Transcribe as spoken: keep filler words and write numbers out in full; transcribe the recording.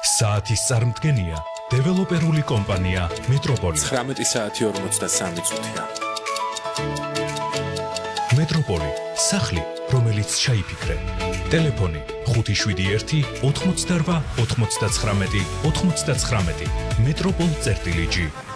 საათის წარმდგენია დეველოპერული კომპანია მეტროპოლი. ცხრამეტი საათი ორმოცდასამი წუთია. მეტროპოლი, სახლი, რომელიც ჩაიფიქრე. ტელეფონი ხუთი შვიდი ერთი ოთხმოცდარვა ოთხმოცდაცხრამეტი ოთხმოცდაცხრამეტი. მეტროპოლ წერტილი ჯი.